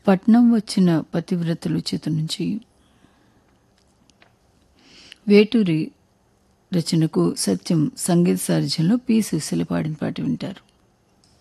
పట్నం వచ్చిన పతివ్రతలు చిత్రం నుంచి వేటూరి రచనకు సత్యం సంగీత సారథ్యంలో పి. సుశీల పాడిన పాట వింటారు.